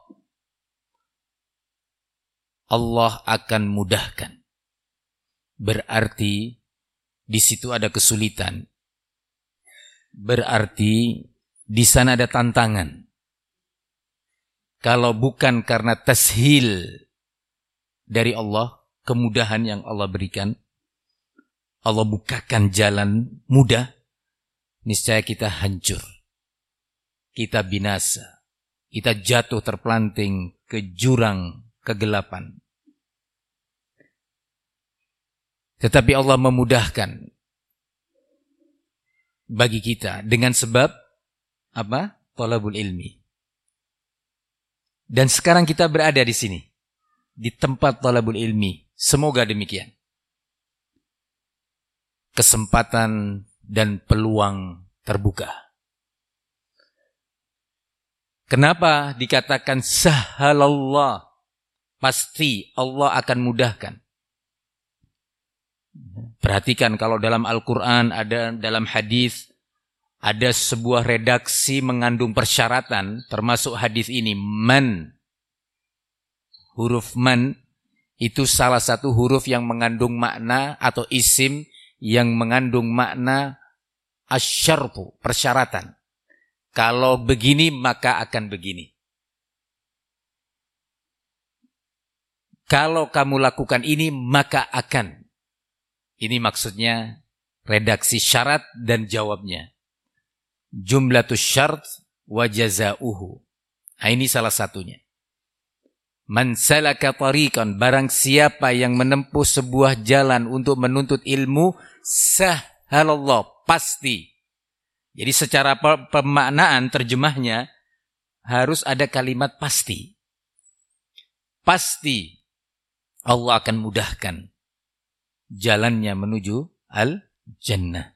Allah akan mudahkan. Berarti di situ ada kesulitan. Berarti di sana ada tantangan. Kalau bukan karena tashil dari Allah, kemudahan yang Allah berikan, Allah bukakan jalan mudah, niscaya kita hancur. Kita binasa. Kita jatuh terpelanting ke jurang kegelapan. Tetapi Allah memudahkan bagi kita dengan sebab apa? Thalabul ilmi. Dan sekarang kita berada di sini, di tempat thalabul ilmi. Semoga demikian. Kesempatan dan peluang terbuka. Kenapa dikatakan sahhalallah? Pasti Allah akan mudahkan. Perhatikan kalau dalam Al-Quran, ada dalam hadis, ada sebuah redaksi mengandung persyaratan, termasuk hadis ini, man. Huruf man itu salah satu huruf yang mengandung makna atau isim yang mengandung makna asyartu, persyaratan. Kalau begini maka akan begini. Kalau kamu lakukan ini maka akan. Ini maksudnya redaksi syarat dan jawabnya. Jumlatus syart wa jazauhu. Nah, ini salah satunya. Man salaka tariqan, barang siapa yang menempuh sebuah jalan untuk menuntut ilmu, sahhalallah, pasti. Jadi secara pemaknaan terjemahnya harus ada kalimat pasti. Pasti Allah akan mudahkan jalannya menuju al-jannah.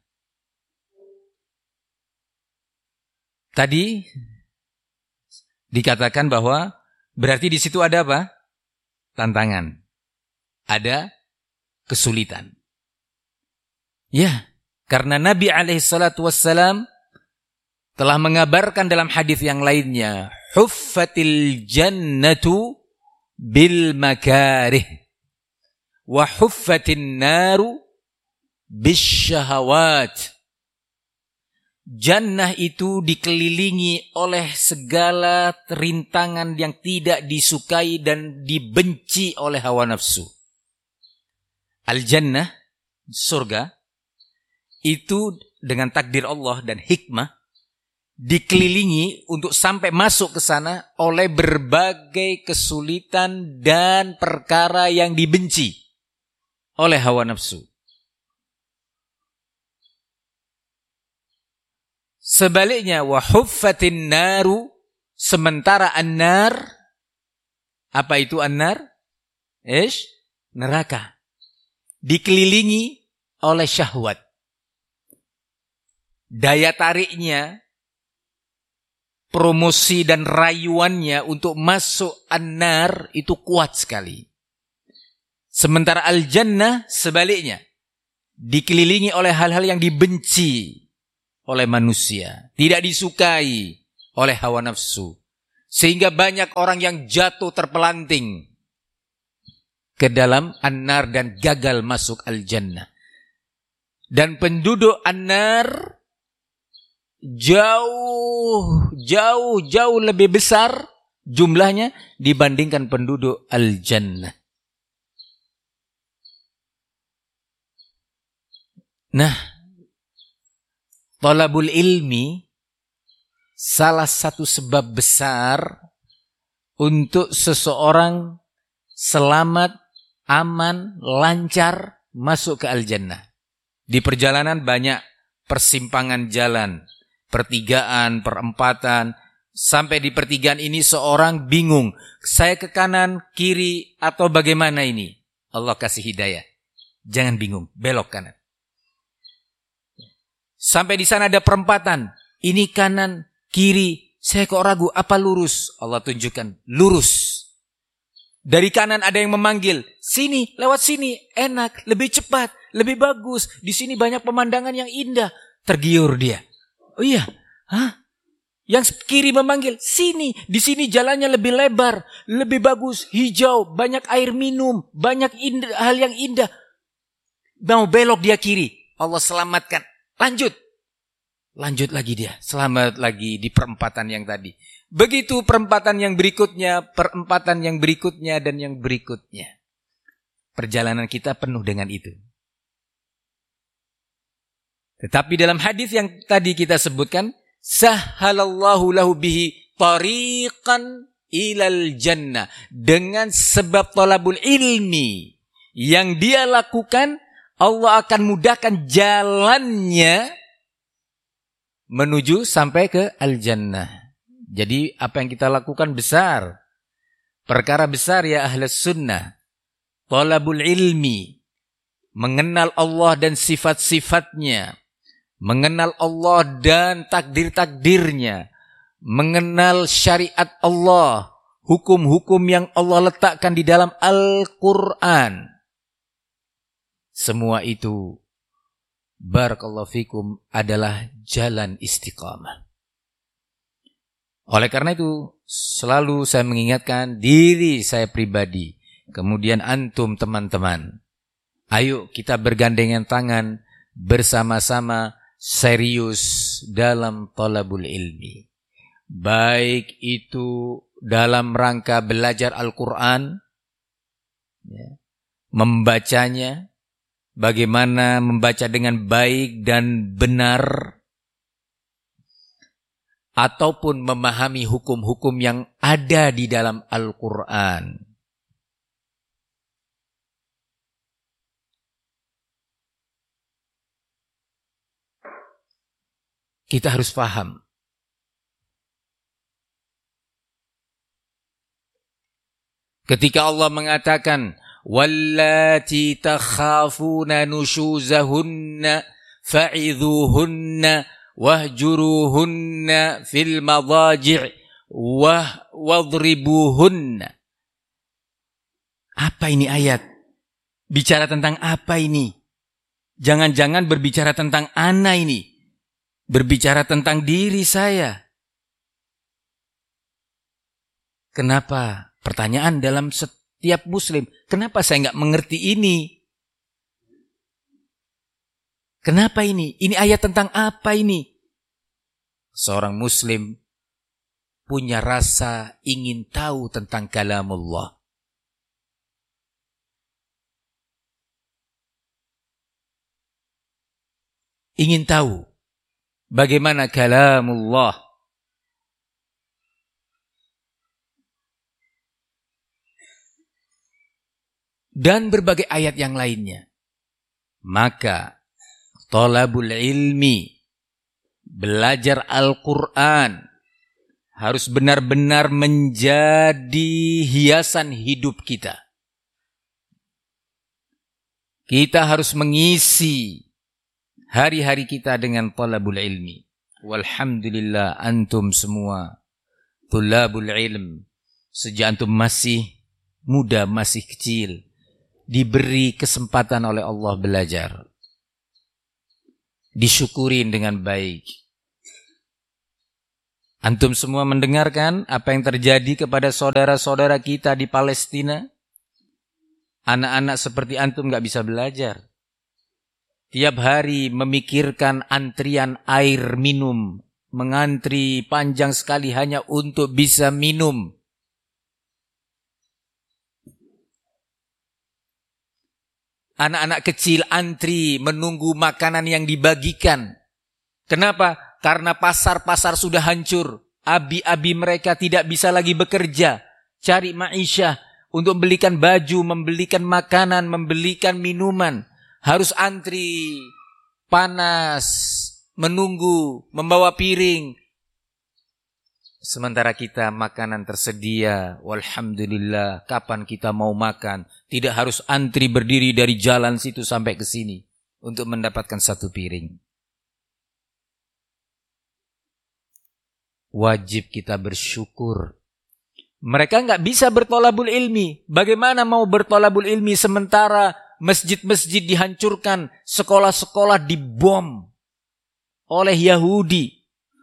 Tadi dikatakan bahwa berarti di situ ada apa? Tantangan. Ada kesulitan. Ya, karena Nabi alaihissalam telah mengabarkan dalam hadis yang lainnya, huffatil jannatu bil makarih wa huffatin naru bisyahawat. Jannah itu dikelilingi oleh segala rintangan yang tidak disukai dan dibenci oleh hawa nafsu. Al-jannah, surga, itu dengan takdir Allah dan hikmah dikelilingi untuk sampai masuk ke sana oleh berbagai kesulitan dan perkara yang dibenci oleh hawa nafsu. Sebaliknya, wa huffatin naru, sementara an-nar, apa itu an-nar? Neraka. Dikelilingi oleh syahwat. Daya tariknya, promosi dan rayuannya untuk masuk an-nar itu kuat sekali. Sementara al-jannah sebaliknya, dikelilingi oleh hal-hal yang dibenci oleh manusia, tidak disukai oleh hawa nafsu. Sehingga banyak orang yang jatuh terpelanting ke dalam an-nar dan gagal masuk al-jannah. Dan penduduk an-nar jauh lebih besar jumlahnya dibandingkan penduduk al-jannah. Nah, thalabul ilmi salah satu sebab besar untuk seseorang selamat, aman, lancar masuk ke al-jannah. Di perjalanan banyak persimpangan jalan, pertigaan, perempatan. Sampai di pertigaan ini seorang bingung. Saya ke kanan, kiri, atau bagaimana ini? Allah kasih hidayah. Jangan bingung, belok kanan. Sampai di sana ada perempatan. Ini kanan, kiri. Saya kok ragu, apa lurus? Allah tunjukkan, lurus. Dari kanan ada yang memanggil, sini, lewat sini, enak, lebih cepat, lebih bagus. Di sini banyak pemandangan yang indah. Tergiur dia. Oh iya, Yang kiri memanggil, sini, di sini jalannya lebih lebar, lebih bagus, hijau, banyak air minum, banyak hal yang indah. Mau belok dia kiri, Allah selamatkan. Lanjut lagi dia, selamat lagi di perempatan yang tadi. Begitu perempatan yang berikutnya, dan yang berikutnya. Perjalanan kita penuh dengan itu. Tetapi dalam hadis yang tadi kita sebutkan, sahhalallahu lahu bihi tariqan ilal jannah. Dengan sebab thalabul ilmi yang dia lakukan, Allah akan mudahkan jalannya menuju sampai ke al-jannah. Jadi apa yang kita lakukan besar. Perkara besar ya ahlus sunnah. Thalabul ilmi. Mengenal Allah dan sifat-sifatnya. Mengenal Allah dan takdir-takdirnya. Mengenal syariat Allah. Hukum-hukum yang Allah letakkan di dalam Al-Quran. Semua itu, barakallahu fikum, adalah jalan istiqamah. Oleh karena itu, selalu saya mengingatkan diri saya pribadi, kemudian antum teman-teman. Ayo kita bergandengan tangan, bersama-sama serius dalam thalabul ilmi. Baik itu dalam rangka belajar Al-Quran, membacanya, bagaimana membaca dengan baik dan benar, ataupun memahami hukum-hukum yang ada di dalam Al-Quran. Kita harus paham. Ketika Allah mengatakan, wallati takhafuna nushuzahunna fa'idhuhunna wahjuruhunna fil madaji' wadribuhunna. Apa ini ayat? Bicara tentang apa ini? Jangan-jangan berbicara tentang ana ini. Berbicara tentang diri saya. Kenapa? Pertanyaan dalam setiap muslim. Kenapa saya nggak mengerti ini? Kenapa ini? Ini ayat tentang apa ini? Seorang muslim punya rasa ingin tahu tentang kalamullah. Ingin tahu bagaimana kalamullah. Dan berbagai ayat yang lainnya. Maka thalabul ilmi, belajar Al-Quran, harus benar-benar menjadi hiasan hidup kita. Kita harus mengisi hari-hari kita dengan thalabul ilmi. Walhamdulillah antum semua thalabul ilm. Sejak antum masih muda, masih kecil, diberi kesempatan oleh Allah belajar. Disyukurin dengan baik. Antum semua mendengarkan apa yang terjadi kepada saudara-saudara kita di Palestina? Anak-anak seperti antum gak bisa belajar. Tiap hari memikirkan antrian air minum. Mengantri panjang sekali hanya untuk bisa minum. Anak-anak kecil antri menunggu makanan yang dibagikan. Kenapa? Karena pasar-pasar sudah hancur. Abi-abi mereka tidak bisa lagi bekerja. Cari ma'isyah untuk membelikan baju, membelikan makanan, membelikan minuman. Harus antri, panas, menunggu, membawa piring. Sementara kita makanan tersedia, walhamdulillah, kapan kita mau makan? Tidak harus antri berdiri dari jalan situ sampai ke sini untuk mendapatkan satu piring. Wajib kita bersyukur. Mereka nggak bisa bertolabul ilmi. Bagaimana mau bertolabul ilmi sementara masjid-masjid dihancurkan, sekolah-sekolah dibom oleh Yahudi?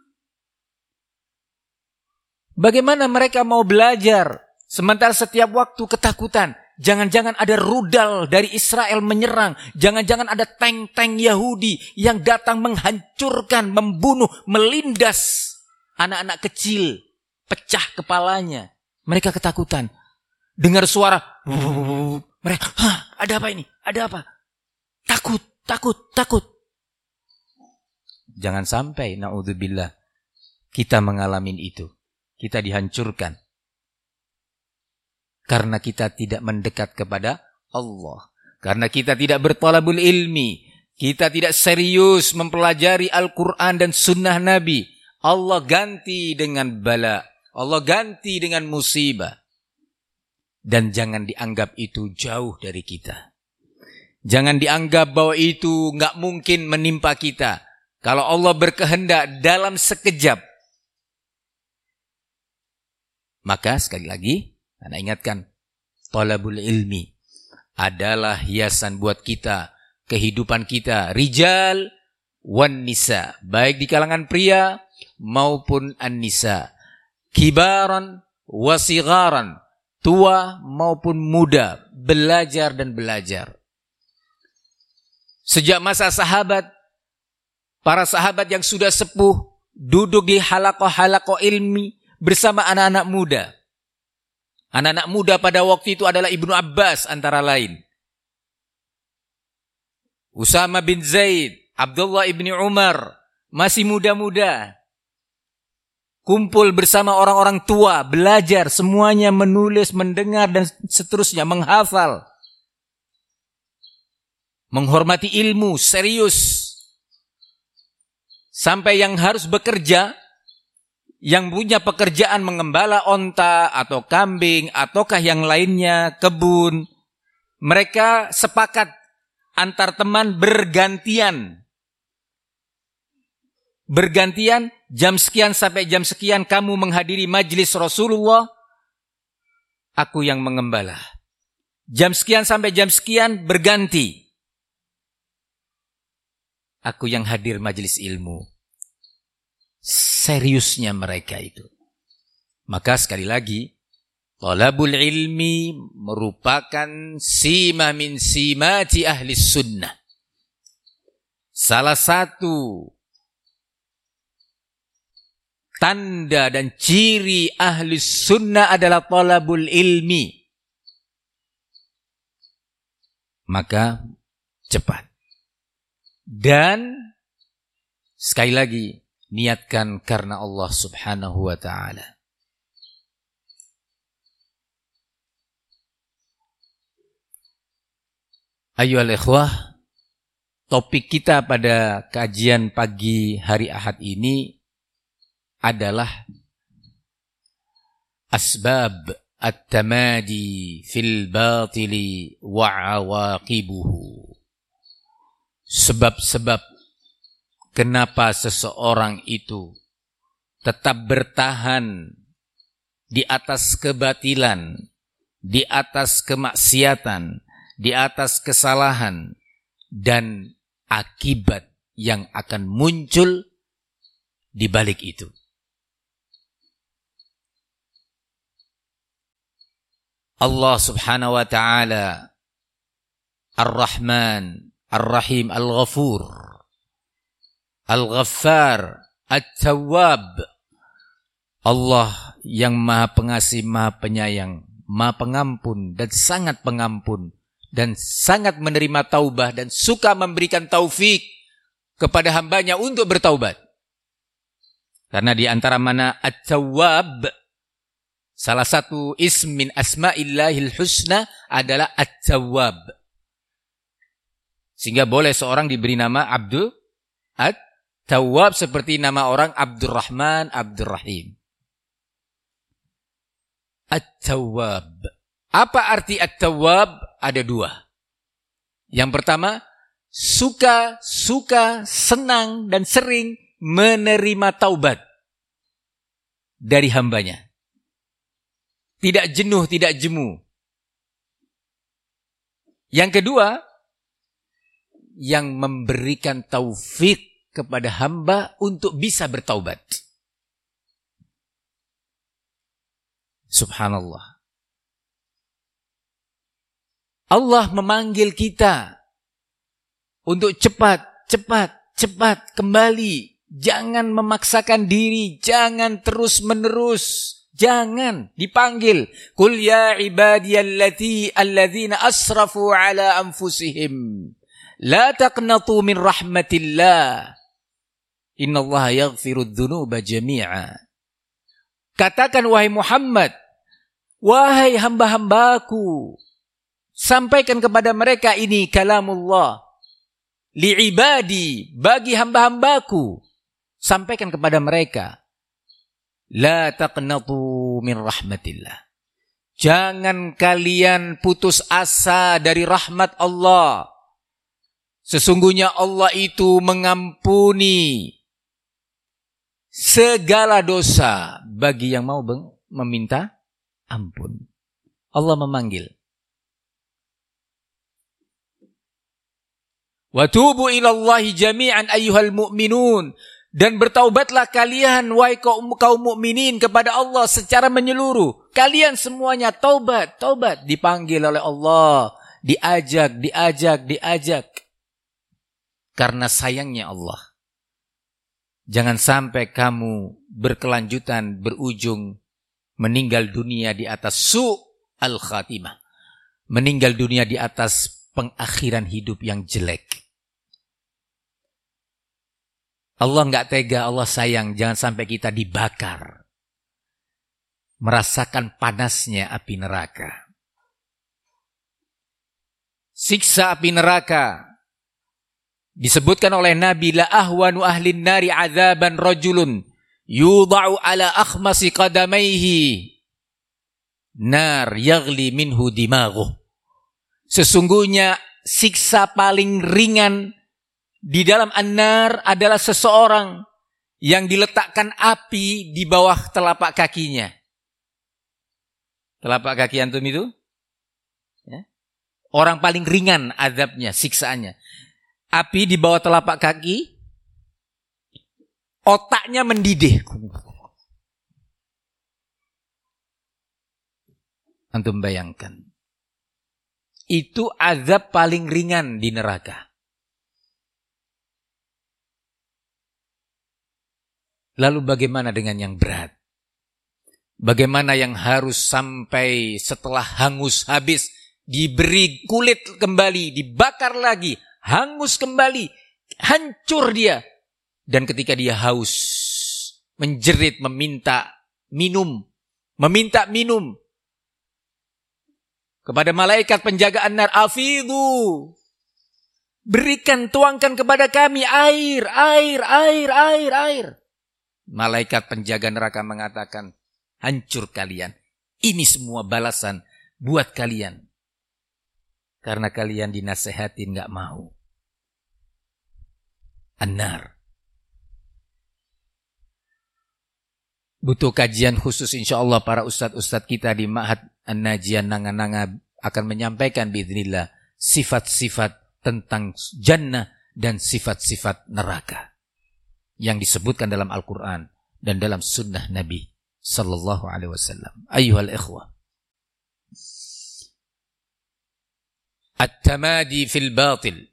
Bagaimana mereka mau belajar sementara setiap waktu ketakutan? Jangan-jangan ada rudal dari Israel menyerang. Jangan-jangan ada tank-tank Yahudi yang datang menghancurkan, membunuh, melindas anak-anak kecil. Pecah kepalanya. Mereka ketakutan. Dengar suara. Mereka, ada apa ini? Ada apa? Takut, takut, takut. Jangan sampai, na'udzubillah, kita mengalami itu. Kita dihancurkan. Karena kita tidak mendekat kepada Allah. Karena kita tidak bertolabul ilmi. Kita tidak serius mempelajari Al-Quran dan Sunnah Nabi. Allah ganti dengan bala. Allah ganti dengan musibah. Dan jangan dianggap itu jauh dari kita. Jangan dianggap bahwa itu nggak mungkin menimpa kita. Kalau Allah berkehendak dalam sekejap. Maka sekali lagi, Anda ingatkan, talabul ilmi adalah hiasan buat kita, kehidupan kita, rijal wan nisa, baik di kalangan pria maupun an-nisa, kibaran wa sigharan, tua maupun muda, belajar dan belajar. Sejak masa sahabat, para sahabat yang sudah sepuh duduk di halaqah-halaqah ilmi bersama anak-anak muda. Anak-anak muda pada waktu itu adalah Ibnu Abbas antara lain. Usama bin Zaid, Abdullah ibni Umar, masih muda-muda. Kumpul bersama orang-orang tua, belajar, semuanya menulis, mendengar dan seterusnya, menghafal. Menghormati ilmu, serius. Sampai yang harus bekerja, yang punya pekerjaan mengembala onta atau kambing ataukah yang lainnya, kebun, mereka sepakat antar teman bergantian. Bergantian, jam sekian sampai jam sekian kamu menghadiri majlis Rasulullah, aku yang mengembala. Jam sekian sampai jam sekian berganti, aku yang hadir majlis ilmu. Seriusnya mereka itu. Maka sekali lagi, talabul ilmi merupakan sima min simati ahli sunnah. Salah satu tanda dan ciri ahli sunnah adalah talabul ilmi. Maka cepat. Dan sekali lagi, niatkan karena Allah subhanahu wa ta'ala. Ayyuhal ikhwah, topik kita pada kajian pagi hari Ahad ini adalah asbab at-tamadi fil batili wa awaqibuhu. Sebab-sebab kenapa seseorang itu tetap bertahan di atas kebatilan, di atas kemaksiatan, di atas kesalahan dan akibat yang akan muncul di balik itu. Allah Subhanahu wa ta'ala Ar-Rahman, Ar-Rahim, Al-Ghafur, Al-Ghaffar, At-Tawwab. Allah yang Maha Pengasih, Maha Penyayang, Maha Pengampun dan sangat pengampun dan sangat menerima taubah dan suka memberikan taufik kepada hambanya untuk bertaubat. Karena di antara mana At-Tawwab, salah satu ism min asma'illahil husna adalah At-Tawwab. Sehingga boleh seorang diberi nama Abdul At-Tawwab seperti nama orang Abdurrahman, Abdurrahim. At-Tawwab. Apa arti At-Tawwab? Ada dua. Yang pertama, suka, senang dan sering menerima taubat dari hambanya. Tidak jenuh, tidak jemu. Yang kedua, yang memberikan taufik kepada hamba untuk bisa bertaubat. Subhanallah. Allah memanggil kita untuk cepat kembali. Jangan memaksakan diri, jangan terus-menerus. Jangan dipanggil. Qul ya ibadiyalladzina asrafu ala anfusihim. La taqnatu min rahmatillah. Innallaha yaghfirudz dzunuba jami'a. Katakan wahai Muhammad, wahai hamba-hambaku, sampaikan kepada mereka ini kalamullah. Li'ibadi, bagi hamba-hambaku, sampaikan kepada mereka. La taqnatu min rahmatillah. Jangan kalian putus asa dari rahmat Allah. Sesungguhnya Allah itu mengampuni segala dosa bagi yang mau meminta ampun. Allah memanggil. Wa tubu ilallahi jami'an ayyuhal mu'minun. Dan bertaubatlah kalian wahai kaum mukminin kepada Allah secara menyeluruh. Kalian semuanya taubat. Dipanggil oleh Allah. Diajak. Karena sayangnya Allah. Jangan sampai kamu berkelanjutan, berujung, meninggal dunia di atas su'al khatimah. Meninggal dunia di atas pengakhiran hidup yang jelek. Allah enggak tega, Allah sayang, jangan sampai kita dibakar. Merasakan panasnya api neraka. Siksa api neraka disebutkan oleh Nabi, la ahwanu ahlin nari azaban rajulun yudha'u ala akhmasi qadamaihi nar yaghli minhu dimaghuh. Sesungguhnya siksa paling ringan di dalam an-nar adalah seseorang yang diletakkan api di bawah telapak kakinya. Telapak kaki antum itu? Ya. Orang paling ringan azabnya, siksaannya. Api di bawah telapak kaki, otaknya mendidih. Antum bayangkan. Itu azab paling ringan di neraka. Lalu bagaimana dengan yang berat? Bagaimana yang harus sampai setelah hangus habis, diberi kulit kembali, dibakar lagi, hangus kembali, hancur dia. Dan ketika dia haus, menjerit, meminta minum. Kepada malaikat penjaga an-nar, afidhu, berikan, tuangkan kepada kami air. Malaikat penjaga neraka mengatakan, hancur kalian. Ini semua balasan buat kalian. Karena kalian dinasehatin gak mau. An-nar. Butuh kajian khusus insyaAllah para ustadz-ustadz kita di Ma'had An-Najian Nanga-Nanga akan menyampaikan biiznillah sifat-sifat tentang jannah dan sifat-sifat neraka yang disebutkan dalam Al-Quran dan dalam sunnah Nabi sallallahu alaihi wasallam. Ayyuhal ikhwah, at-tamadi fil batil